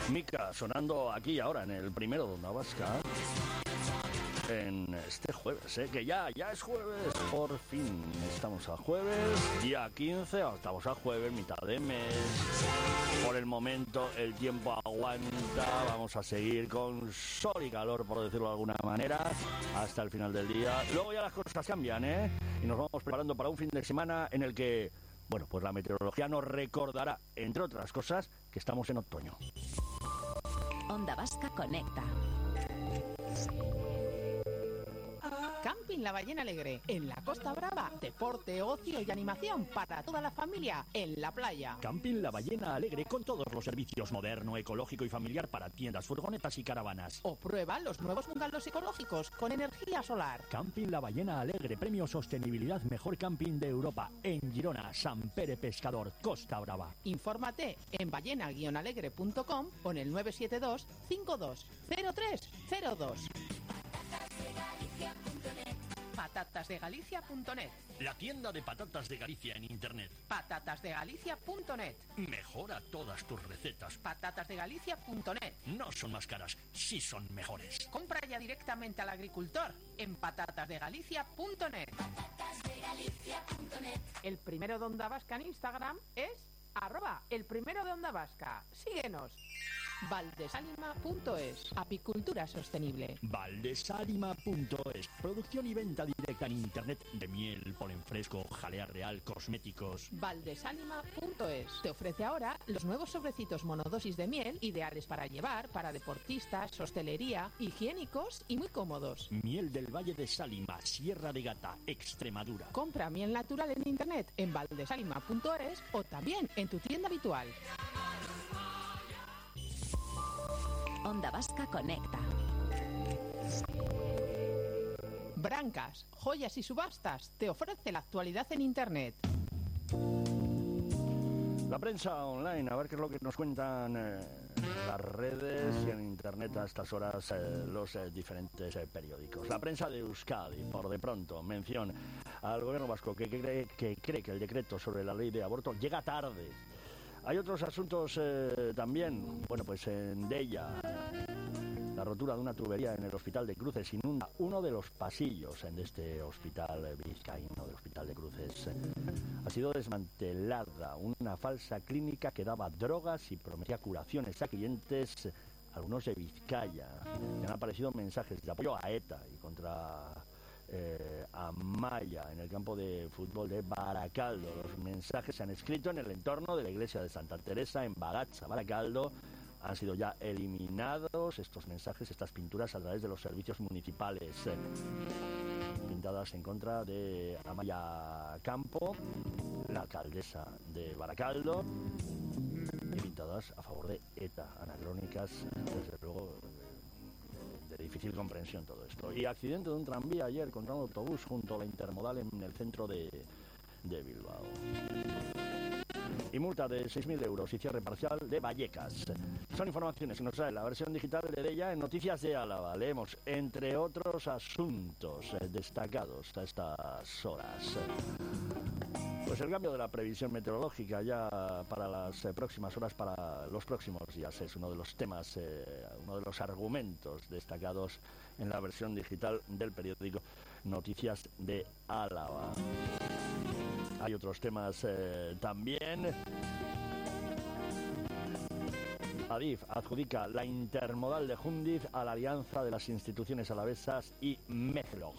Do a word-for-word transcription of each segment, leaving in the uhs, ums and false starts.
Mica, sonando aquí ahora en el primero de Onda Vasca. En este jueves, ¿eh? que ya, ya es jueves, por fin estamos a jueves, día quince, estamos a jueves, mitad de mes. Por el momento el tiempo aguanta, vamos a seguir con sol y calor, por decirlo de alguna manera, hasta el final del día. Luego ya las cosas cambian, ¿eh? Y nos vamos preparando para un fin de semana en el que, bueno, pues la meteorología nos recordará, entre otras cosas, que estamos en otoño. Onda Vasca conecta. Camping La Ballena Alegre, en la Costa Brava. Deporte, ocio y animación para toda la familia en la playa. Camping La Ballena Alegre con todos los servicios moderno, ecológico y familiar para tiendas, furgonetas y caravanas. O prueba los nuevos bungalows ecológicos con energía solar. Camping La Ballena Alegre, premio Sostenibilidad Mejor Camping de Europa, en Girona, San Pere Pescador, Costa Brava. Infórmate en ballena alegre punto com o en el nueve siete dos, cinco dos cero tres cero dos. patatas de galicia punto net. La tienda de patatas de Galicia en internet. patatas de galicia punto net. Mejora todas tus recetas. patatas de galicia punto net. No son más caras, sí son mejores. Compra ya directamente al agricultor en patatas de galicia punto net. patatas de galicia punto net. El primero de Onda Vasca en Instagram es arroba el primero de Onda Vasca. Síguenos. valdesalima punto es. Apicultura sostenible. valdesalima punto es. Producción y venta directa en internet de miel, polen fresco, jalea real, cosméticos. valdesalima punto es. Te ofrece ahora los nuevos sobrecitos monodosis de miel, ideales para llevar, para deportistas, hostelería, higiénicos y muy cómodos. Miel del Valle de Sálima, Sierra de Gata, Extremadura. Compra miel natural en internet en valdesalima punto es o también en tu tienda habitual. Onda Vasca conecta. Brancas, joyas y subastas te ofrece la actualidad en internet. La prensa online, a ver qué es lo que nos cuentan eh, las redes y en internet a estas horas eh, los eh, diferentes eh, periódicos. La prensa de Euskadi, por de pronto, mención al gobierno vasco que cree, que cree que el decreto sobre la ley de aborto llega tarde. Hay otros asuntos eh, también, bueno, pues en Deia, la rotura de una tubería en el hospital de Cruces inunda uno de los pasillos en este hospital vizcaíno, del hospital de Cruces. Ha sido desmantelada una falsa clínica que daba drogas y prometía curaciones a clientes, algunos de Vizcaya. Y han aparecido mensajes de apoyo a ETA y contra eh, Amaya en el campo de fútbol de Baracaldo. Los mensajes se han escrito en el entorno de la iglesia de Santa Teresa en Bagatza, Baracaldo. Han sido ya eliminados estos mensajes, estas pinturas a través de los servicios municipales, eh, pintadas en contra de Amaya Campo, la alcaldesa de Baracaldo, y pintadas a favor de ETA, anacrónicas, desde luego de difícil comprensión todo esto. Y accidente de un tranvía ayer contra un autobús junto a la intermodal en el centro de, de Bilbao. Y multa de seis mil euros y cierre parcial de Vallecas. Son informaciones que nos trae la versión digital de Deia en Noticias de Álava. Leemos, entre otros asuntos eh, destacados a estas horas. Pues el cambio de la previsión meteorológica ya para las eh, próximas horas, para los próximos días, es uno de los temas, eh, uno de los argumentos destacados en la versión digital del periódico Noticias de Álava. Hay otros temas eh, también. Adif adjudica la intermodal de Jundiz a la alianza de las instituciones alavesas y Mezlog.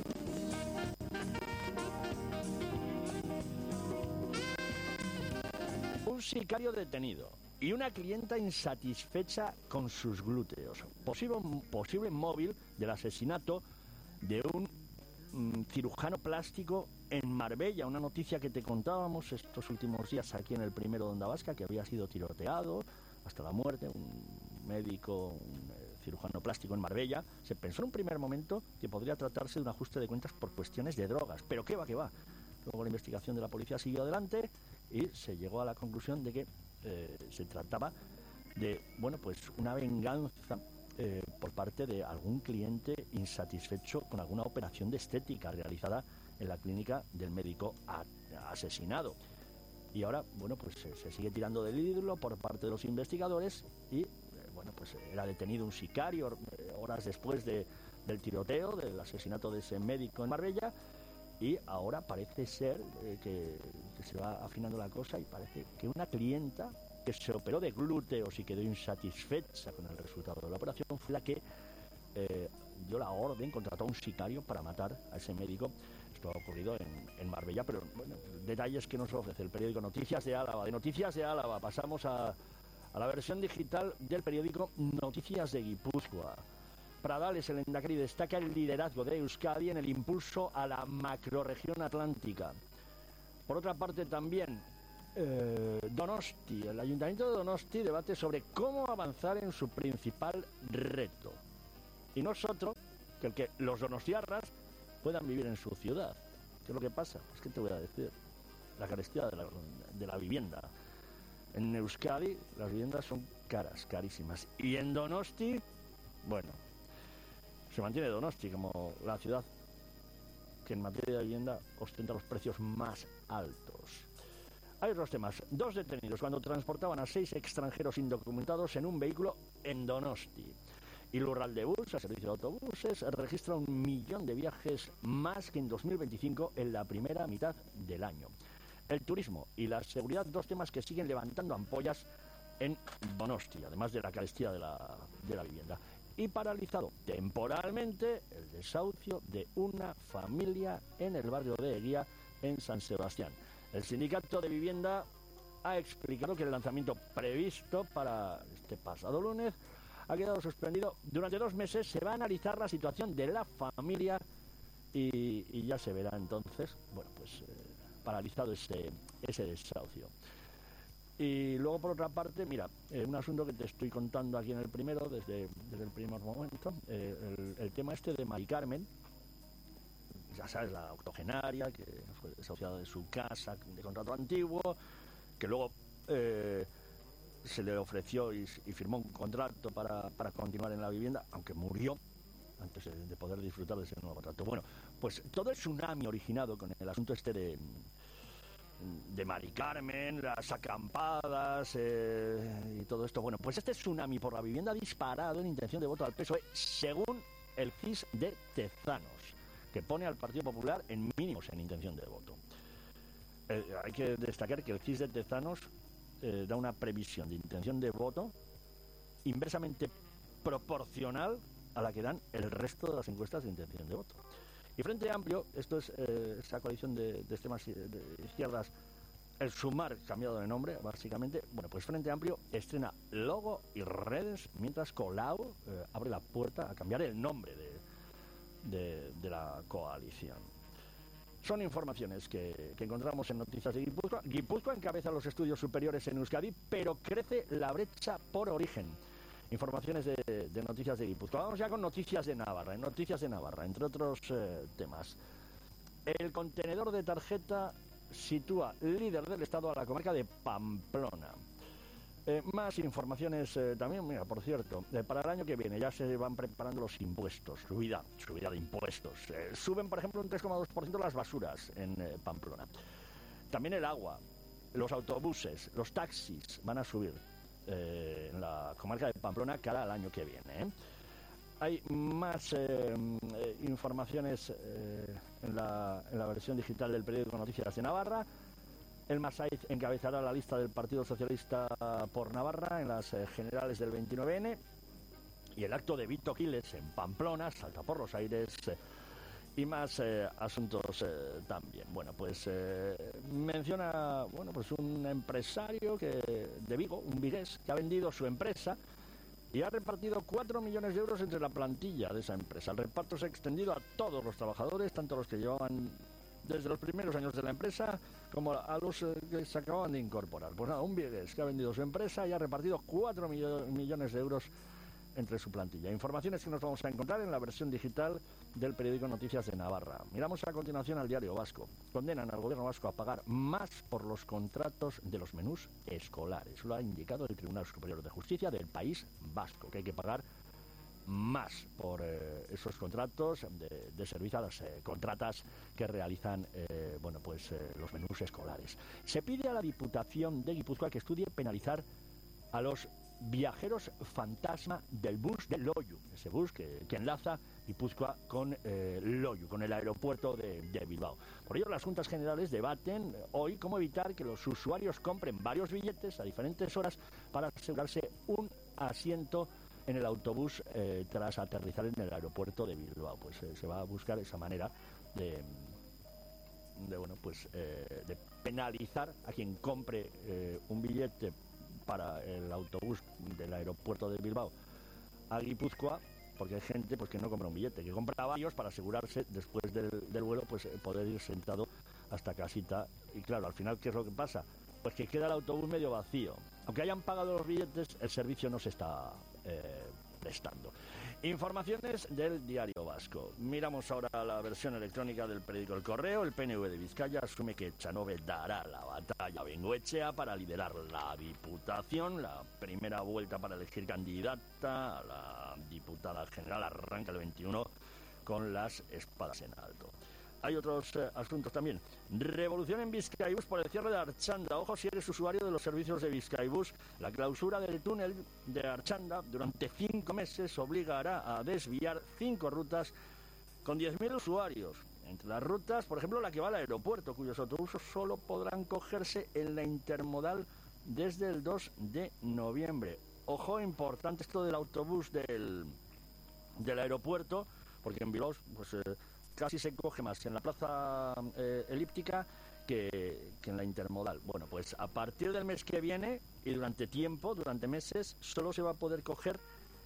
Un sicario detenido y una clienta insatisfecha con sus glúteos. Posible, posible móvil del asesinato de un mm, cirujano plástico en Marbella, una noticia que te contábamos estos últimos días aquí en el primero de Onda Vasca, que había sido tiroteado hasta la muerte, un médico, un eh, cirujano plástico en Marbella. Se pensó en un primer momento que podría tratarse de un ajuste de cuentas por cuestiones de drogas, pero qué va, qué va. Luego la investigación de la policía siguió adelante y se llegó a la conclusión de que eh, se trataba de, bueno, pues una venganza eh, por parte de algún cliente insatisfecho con alguna operación de estética realizada en la clínica del médico a, asesinado. Y ahora, bueno, pues se, se sigue tirando del hilo por parte de los investigadores y, eh, bueno, pues era detenido un sicario eh, horas después de, del tiroteo, del asesinato de ese médico en Marbella, y ahora parece ser eh, que, que se va afinando la cosa y parece que una clienta que se operó de glúteos y quedó insatisfecha con el resultado de la operación fue la que eh, dio la orden, contrató a un sicario para matar a ese médico. Esto ha ocurrido en, en Marbella, pero bueno, detalles que nos ofrece el periódico Noticias de Álava. De Noticias de Álava pasamos a, a la versión digital del periódico Noticias de Guipúzcoa. Pradales, el Endacari, destaca el liderazgo de Euskadi en el impulso a la macrorregión atlántica. Por otra parte también, eh, Donosti, el Ayuntamiento de Donosti debate sobre cómo avanzar en su principal reto. Y no es otro que el que los donostiarras puedan vivir en su ciudad. ¿Qué es lo que pasa? Es que te voy a decir, la carestía de la, de la vivienda. En Euskadi las viviendas son caras, carísimas. Y en Donosti, bueno, se mantiene Donosti como la ciudad que en materia de vivienda ostenta los precios más altos. Hay otros temas. Dos detenidos cuando transportaban a seis extranjeros indocumentados en un vehículo en Donosti. Y Lurraldebus, a servicio de autobuses, registra un millón de viajes más que en dos mil veinticinco en la primera mitad del año. El turismo y la seguridad, dos temas que siguen levantando ampollas en Donosti, además de la carestía de la, de la vivienda. Y paralizado temporalmente el desahucio de una familia en el barrio de Eguía, en San Sebastián. El sindicato de vivienda ha explicado que el lanzamiento previsto para este pasado lunes ha quedado suspendido. Durante dos meses se va a analizar la situación de la familia y, y ya se verá entonces, bueno, pues eh, paralizado ese, ese desahucio. Y luego, por otra parte, mira, eh, un asunto que te estoy contando aquí en el primero, desde, desde el primer momento, eh, el, el tema este de Mari Carmen, ya sabes, la octogenaria, que fue desahuciada de su casa de contrato antiguo, que luego eh, se le ofreció y, y firmó un contrato para, para continuar en la vivienda, aunque murió antes de, de poder disfrutar de ese nuevo contrato. Bueno, pues todo el tsunami originado con el asunto este de... de Mari Carmen, las acampadas eh, y todo esto. Bueno, pues este tsunami por la vivienda ha disparado en intención de voto al P S O E, según el C I S de Tezanos, que pone al Partido Popular en mínimos en intención de voto. Eh, hay que destacar que el C I S de Tezanos eh, da una previsión de intención de voto inversamente proporcional a la que dan el resto de las encuestas de intención de voto. Y Frente Amplio, esto es eh, esa coalición de, de extremas de izquierdas, el Sumar cambiado de nombre, básicamente. Bueno, pues Frente Amplio estrena logo y redes, mientras Colau eh, abre la puerta a cambiar el nombre de, de, de la coalición. Son informaciones que, que encontramos en Noticias de Guipúzcoa. Guipúzcoa encabeza los estudios superiores en Euskadi, pero crece la brecha por origen. Informaciones de, de Noticias de Guipúzcoa. Vamos ya con Noticias de Navarra. En Noticias de Navarra, entre otros eh, temas. El contenedor de tarjeta sitúa líder del Estado a la comarca de Pamplona. Eh, más informaciones eh, también, mira, por cierto, eh, para el año que viene ya se van preparando los impuestos, subida, subida de impuestos. Eh, suben, por ejemplo, un tres coma dos por ciento las basuras en eh, Pamplona. También el agua, los autobuses, los taxis van a subir eh, en la comarca de Pamplona cara al año que viene. ¿eh? Hay más eh, eh, informaciones eh, en, la, en la versión digital del periódico Noticias de Navarra. El Masaiz encabezará la lista del Partido Socialista por Navarra en las eh, generales del veintinueve ene. Y el acto de Vito Quiles en Pamplona salta por los aires. Eh, y más eh, asuntos eh, también. Bueno, pues eh, menciona bueno, pues un empresario que, de Vigo, un vigués, que ha vendido su empresa y ha repartido cuatro millones de euros entre la plantilla de esa empresa. El reparto se ha extendido a todos los trabajadores, tanto los que llevaban desde los primeros años de la empresa como a los eh, que se acababan de incorporar. Pues nada, un vigués que ha vendido su empresa y ha repartido cuatro millones de euros entre su plantilla. Informaciones que nos vamos a encontrar en la versión digital del periódico Noticias de Navarra. Miramos a continuación al Diario Vasco. Condenan al gobierno vasco a pagar más por los contratos de los menús escolares. Lo ha indicado el Tribunal Superior de Justicia del País Vasco, que hay que pagar más por eh, esos contratos de, de servicio a las eh, contratas que realizan eh, bueno, pues, eh, los menús escolares. Se pide a la Diputación de Guipúzcoa que estudie penalizar a los Viajeros Fantasma del bus de Loiu, ese bus que, que enlaza Guipúzcoa con eh, Loiu, con el aeropuerto de, de Bilbao. Por ello, las Juntas Generales debaten hoy cómo evitar que los usuarios compren varios billetes a diferentes horas para asegurarse un asiento en el autobús eh, tras aterrizar en el aeropuerto de Bilbao. Pues eh, se va a buscar esa manera de, de bueno, pues eh, de penalizar a quien compre eh, un billete para el autobús del aeropuerto de Bilbao a Guipúzcoa, porque hay gente pues que no compra un billete, que compra varios para asegurarse después del, del vuelo pues poder ir sentado hasta casita. Y claro, al final, ¿qué es lo que pasa? Pues que queda el autobús medio vacío. Aunque hayan pagado los billetes, el servicio no se está eh, prestando. Informaciones del Diario Vasco. Miramos ahora la versión electrónica del periódico El Correo. El P N V de Vizcaya asume que Echanove dará la batalla a Bengoechea para liderar la Diputación. La primera vuelta para elegir candidata a la diputada general arranca el veintiuno con las espadas en alto. Hay otros eh, asuntos también. Revolución en Bizkaibus por el cierre de Archanda. Ojo si eres usuario de los servicios de Bizkaibus. La clausura del túnel de Archanda durante cinco meses obligará a desviar cinco rutas con diez mil usuarios. Entre las rutas, por ejemplo, la que va al aeropuerto, cuyos autobuses solo podrán cogerse en la intermodal desde el dos de noviembre. Ojo, importante esto del autobús del, del aeropuerto, porque en Bilbao, pues... Eh, casi se coge más en la plaza eh, elíptica que, que en la intermodal. Bueno, pues a partir del mes que viene y durante tiempo, durante meses, solo se va a poder coger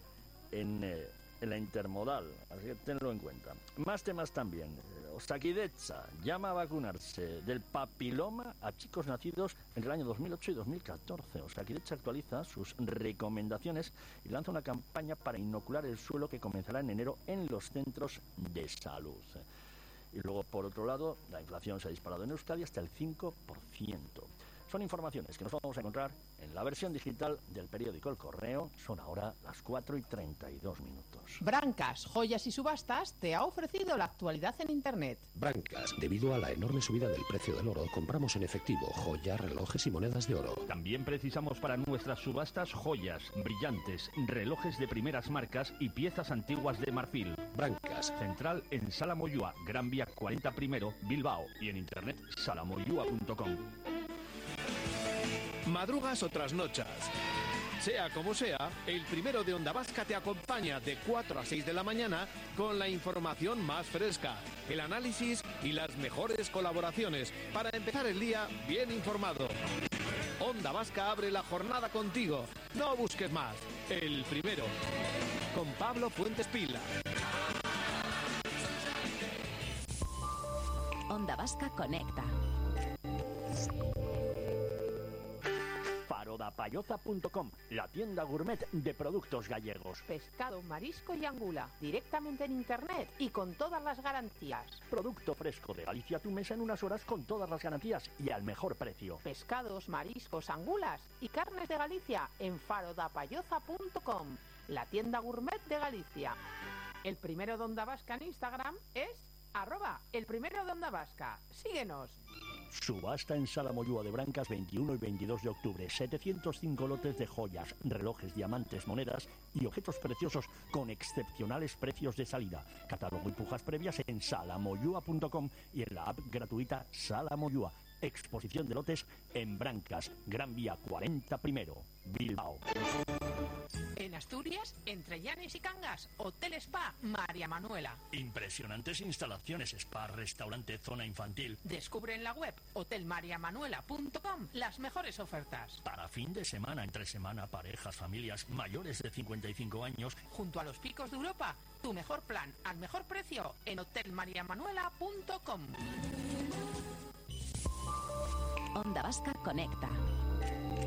en, eh, en la intermodal. Así que tenlo en cuenta. Más temas también. Osakidetza llama a vacunarse del papiloma a chicos nacidos entre el año dos mil ocho y dos mil catorce. Osakidetza actualiza sus recomendaciones y lanza una campaña para inocular el suelo que comenzará en enero en los centros de salud. Y luego, por otro lado, la inflación se ha disparado en Euskadi hasta el cinco por ciento. Son informaciones que nos vamos a encontrar en la versión digital del periódico El Correo. Son ahora las cuatro y treinta y dos minutos. Brancas, Joyas y Subastas te ha ofrecido la actualidad en Internet. Brancas, debido a la enorme subida del precio del oro, compramos en efectivo joyas, relojes y monedas de oro. También precisamos para nuestras subastas joyas, brillantes, relojes de primeras marcas y piezas antiguas de marfil. Brancas. Central en Sala Moyúa, Gran Vía cuarenta primero, Bilbao. Y en internet salamoyúa punto com. Madrugas o trasnochas. Sea como sea, el primero de Onda Vasca te acompaña de cuatro a seis de la mañana con la información más fresca, el análisis y las mejores colaboraciones para empezar el día bien informado. Onda Vasca abre la jornada contigo. No busques más. El primero. Con Pablo Fuentes Pila. Onda Vasca conecta. Farodapayoza punto com, la tienda gourmet de productos gallegos. Pescado, marisco y angula, directamente en Internet y con todas las garantías. Producto fresco de Galicia a tu mesa en unas horas con todas las garantías y al mejor precio. Pescados, mariscos, angulas y carnes de Galicia en farodapayoza punto com, la tienda gourmet de Galicia. El primero de Onda Vasca en Instagram es arroba el primero de Onda Vasca. Síguenos. Subasta en Sala Moyúa de Brancas veintiuno y veintidós de octubre. setecientos cinco lotes de joyas, relojes, diamantes, monedas y objetos preciosos con excepcionales precios de salida. Catálogo y pujas previas en salamoyúa punto com y en la app gratuita Sala Moyúa. Exposición de lotes en Brancas, Gran Vía cuarenta primero, Bilbao. En Asturias, entre Llanes y Cangas, Hotel Spa María Manuela. Impresionantes instalaciones, spa, restaurante, zona infantil. Descubre en la web hotel maría manuela punto com las mejores ofertas. Para fin de semana, entre semana, parejas, familias mayores de cincuenta y cinco años. Junto a los picos de Europa, tu mejor plan al mejor precio en hotel maría manuela punto com. Onda Vasca conecta.